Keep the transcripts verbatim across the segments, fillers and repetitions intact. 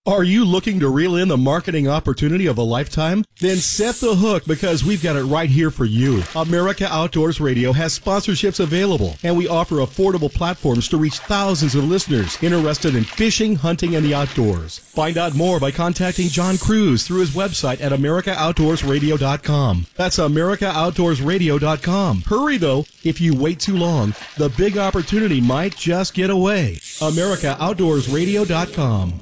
Are you looking to reel in the marketing opportunity of a lifetime? Then set the hook, because we've got it right here for you. America Outdoors Radio has sponsorships available, and we offer affordable platforms to reach thousands of listeners interested in fishing, hunting, and the outdoors. Find out more by contacting John Cruz through his website at america outdoors radio dot com. That's america outdoors radio dot com. Hurry, though. If you wait too long, the big opportunity might just get away. america outdoors radio dot com.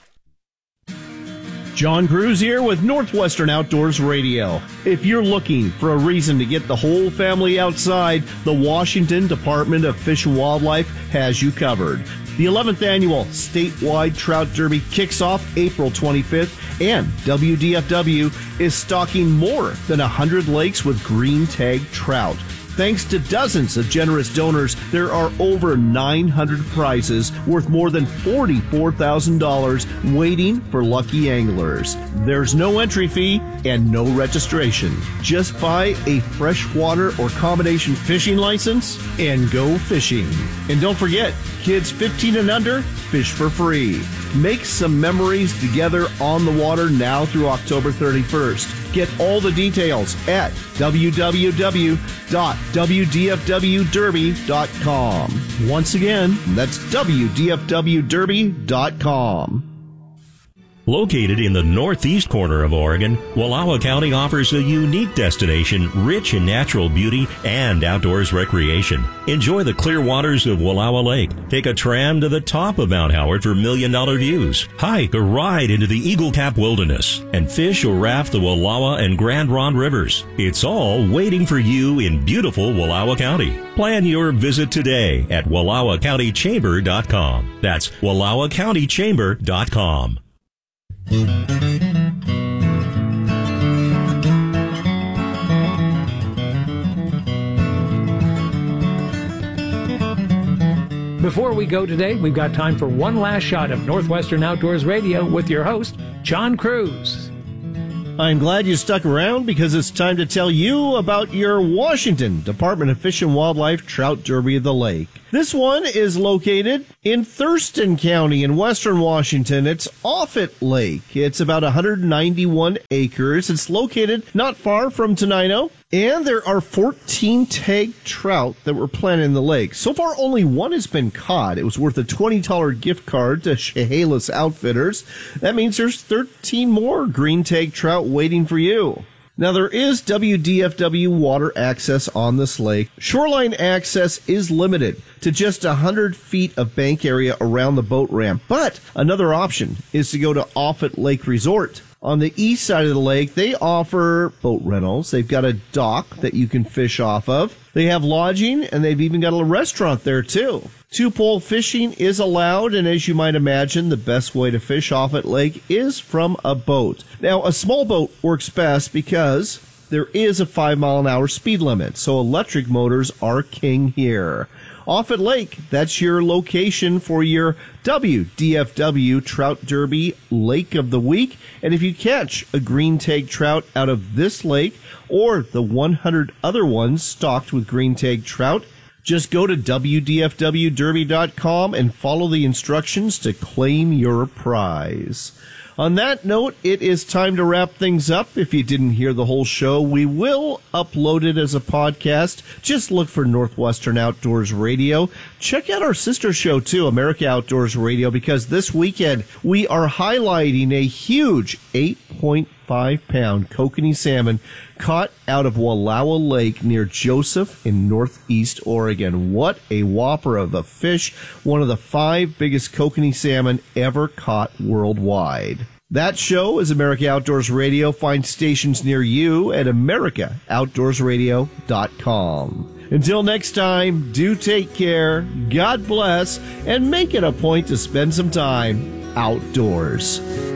John Cruz here with Northwestern Outdoors Radio. If you're looking for a reason to get the whole family outside, the Washington Department of Fish and Wildlife has you covered. The eleventh annual statewide trout derby kicks off April twenty-fifth, and W D F W is stocking more than one hundred lakes with green tag trout. Thanks to dozens of generous donors, there are over nine hundred prizes worth more than forty-four thousand dollars waiting for lucky anglers. There's no entry fee and no registration. Just buy a freshwater or combination fishing license and go fishing. And don't forget, kids fifteen and under, fish for free. Make some memories together on the water now through October thirty-first. Get all the details at w w w dot w d f w derby dot com. Once again, that's w d f w derby dot com. Located in the northeast corner of Oregon, Wallowa County offers a unique destination rich in natural beauty and outdoors recreation. Enjoy the clear waters of Wallowa Lake. Take a tram to the top of Mount Howard for million-dollar views. Hike or ride into the Eagle Cap Wilderness. And fish or raft the Wallowa and Grand Ronde rivers. It's all waiting for you in beautiful Wallowa County. Plan your visit today at wallowa county chamber dot com. That's wallowa county chamber dot com. Before we go today, we've got time for one last shot of Northwestern Outdoors Radio with your host, John Cruz. I'm glad you stuck around, because it's time to tell you about your Washington Department of Fish and Wildlife Trout Derby of the Lake. This one is located in Thurston County in western Washington. It's Offutt Lake. It's about one hundred ninety-one acres. It's located not far from Tenino. And there are fourteen tag trout that were planted in the lake. So far, only one has been caught. It was worth a twenty dollars gift card to Chehalis Outfitters. That means there's thirteen more green tag trout waiting for you. Now, there is W D F W water access on this lake. Shoreline access is limited to just one hundred feet of bank area around the boat ramp. But another option is to go to Offutt Lake Resort. On the east side of the lake, they offer boat rentals. They've got a dock that you can fish off of. They have lodging, and they've even got a restaurant there, too. Two-pole fishing is allowed, and as you might imagine, the best way to fish Offutt Lake is from a boat. Now, a small boat works best because there is a five mile an hour speed limit, so electric motors are king here. Offutt Lake, that's your location for your W D F W Trout Derby Lake of the Week. And if you catch a green tag trout out of this lake or the one hundred other ones stocked with green tag trout, just go to w d f w derby dot com and follow the instructions to claim your prize. On that note, it is time to wrap things up. If you didn't hear the whole show, we will upload it as a podcast. Just look for Northwestern Outdoors Radio. Check out our sister show, too, America Outdoors Radio, because this weekend we are highlighting a huge eight point five pound kokanee salmon caught out of Wallowa Lake near Joseph in northeast Oregon. What a whopper of a fish. One of the five biggest kokanee salmon ever caught worldwide. That show is America Outdoors Radio. Find stations near you at america outdoors radio dot com. Until next time, do take care, God bless, and make it a point to spend some time outdoors.